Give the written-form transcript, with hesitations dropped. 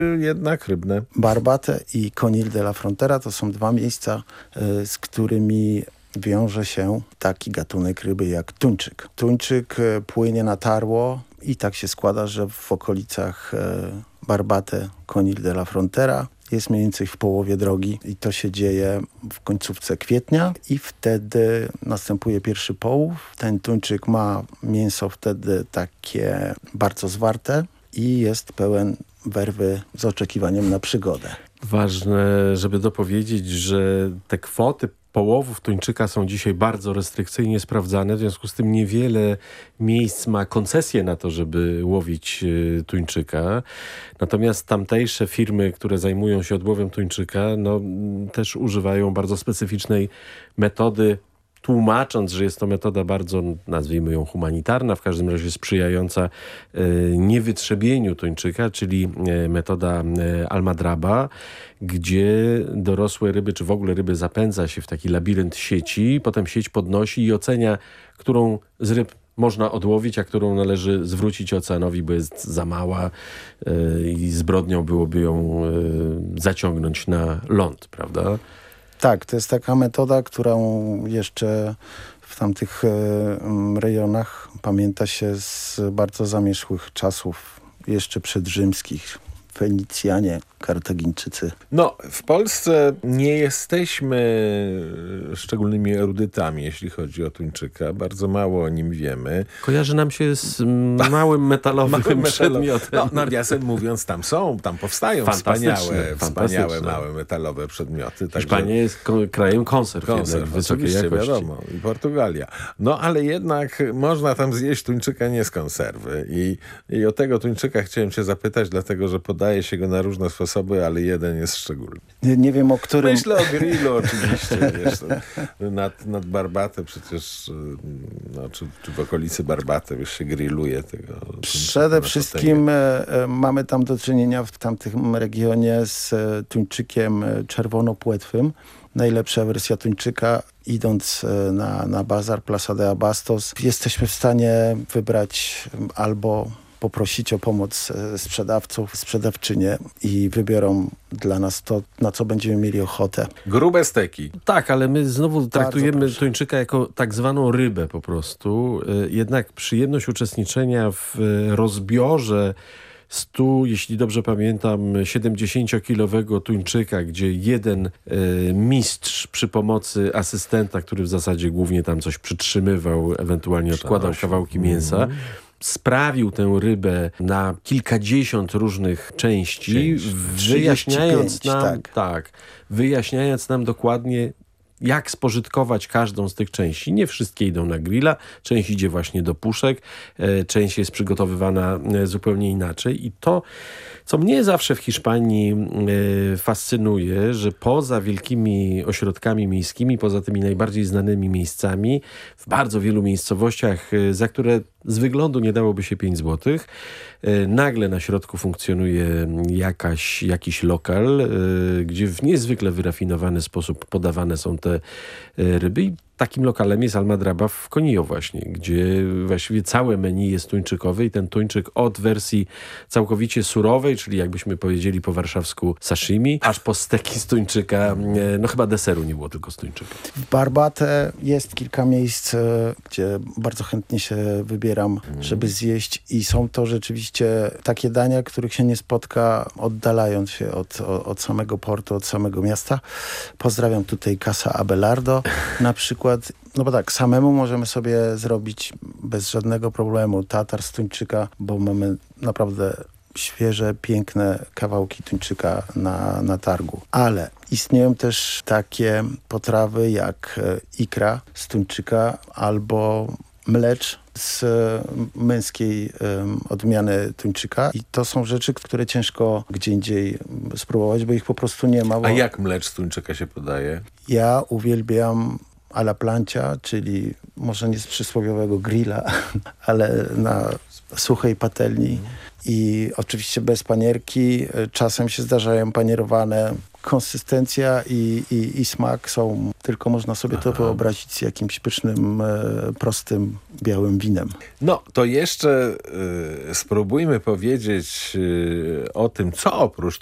jednak rybne. Barbate i Conil de la Frontera to są dwa miejsca, z którymi wiąże się taki gatunek ryby jak tuńczyk. Tuńczyk płynie na tarło i tak się składa, że w okolicach Barbate, Conil de la Frontera jest mniej więcej w połowie drogi i to się dzieje w końcówce kwietnia i wtedy następuje pierwszy połów. Ten tuńczyk ma mięso wtedy takie bardzo zwarte i jest pełen werwy z oczekiwaniem na przygodę. Ważne, żeby dopowiedzieć, że te kwoty połowów tuńczyka są dzisiaj bardzo restrykcyjnie sprawdzane, w związku z tym niewiele miejsc ma koncesję na to, żeby łowić tuńczyka. Natomiast tamtejsze firmy, które zajmują się odłowem tuńczyka, też używają bardzo specyficznej metody, tłumacząc, że jest to metoda bardzo, nazwijmy ją humanitarna, w każdym razie sprzyjająca niewytrzebieniu tuńczyka, czyli metoda almadraba, gdzie dorosłe ryby, czy w ogóle ryby zapędza się w taki labirynt sieci, potem sieć podnosi i ocenia, którą z ryb można odłowić, a którą należy zwrócić oceanowi, bo jest za mała i zbrodnią byłoby ją zaciągnąć na ląd, prawda? Tak, to jest taka metoda, którą jeszcze w tamtych rejonach pamięta się z bardzo zamierzchłych czasów, jeszcze przedrzymskich. Fenicjanie, Kartagińczycy. W Polsce nie jesteśmy szczególnymi erudytami, jeśli chodzi o tuńczyka. Bardzo mało o nim wiemy. Kojarzy nam się z małym metalowym przedmiotem. Nawiasem mówiąc, tam powstają wspaniałe małe metalowe przedmioty. Hiszpania jest krajem konserw wysokiej jakości. Wiadomo, i Portugalia. Ale jednak można tam zjeść tuńczyka nie z konserwy. I o tego tuńczyka chciałem cię zapytać, dlatego że podaje się go na różne sposoby, ale jeden jest szczególny. Nie wiem, o którym... Myślę o grillu oczywiście. Nad Barbate przecież, czy w okolicy Barbate się grilluje tego. Przede wszystkim mamy tam do czynienia w tamtym regionie z tuńczykiem czerwonopłetwym. Najlepsza wersja tuńczyka, idąc na bazar Plaza de Abastos, jesteśmy w stanie wybrać albo poprosić o pomoc sprzedawców, sprzedawczynię i wybiorą dla nas to, na co będziemy mieli ochotę. Grube steki. Tak, ale my znowu traktujemy tuńczyka jako tak zwaną rybę po prostu. Jednak przyjemność uczestniczenia w rozbiorze 100, jeśli dobrze pamiętam, 70-kilowego tuńczyka, gdzie jeden mistrz przy pomocy asystenta, który w zasadzie głównie tam coś przytrzymywał, ewentualnie odkładał kawałki mięsa, sprawił tę rybę na kilkadziesiąt różnych części, wyjaśniając nam dokładnie, jak spożytkować każdą z tych części. Nie wszystkie idą na grilla, część idzie właśnie do puszek, część jest przygotowywana zupełnie inaczej. I to, co mnie zawsze w Hiszpanii fascynuje, że poza wielkimi ośrodkami miejskimi, poza tymi najbardziej znanymi miejscami, w bardzo wielu miejscowościach, za które z wyglądu nie dałoby się 5 złotych, nagle na środku funkcjonuje jakiś lokal, gdzie w niezwykle wyrafinowany sposób podawane są te ryby. I takim lokalem jest Almadraba w Conillo właśnie, gdzie właściwie całe menu jest tuńczykowe i ten tuńczyk od wersji całkowicie surowej, czyli jakbyśmy powiedzieli po warszawsku sashimi, aż po steki z tuńczyka. Chyba deseru nie było tylko z tuńczyka. W Barbate jest kilka miejsc, gdzie bardzo chętnie się wybieram, żeby zjeść i są to rzeczywiście takie dania, których się nie spotka oddalając się od samego portu, od samego miasta. Pozdrawiam tutaj Casa Abelardo na przykład. Bo tak, samemu możemy sobie zrobić bez żadnego problemu tatar z tuńczyka, bo mamy naprawdę świeże, piękne kawałki tuńczyka na targu. Ale istnieją też takie potrawy jak ikra z tuńczyka albo mlecz z męskiej odmiany tuńczyka. I to są rzeczy, które ciężko gdzie indziej spróbować, bo ich po prostu nie ma. A jak mlecz z tuńczyka się podaje? Ja uwielbiam a la plancha, czyli może nie z przysłowiowego grilla, ale na suchej patelni i oczywiście bez panierki. Czasem się zdarzają panierowane konsystencja i smak są, tylko można sobie to wyobrazić z jakimś pysznym, prostym, białym winem. No, to jeszcze spróbujmy powiedzieć o tym, co oprócz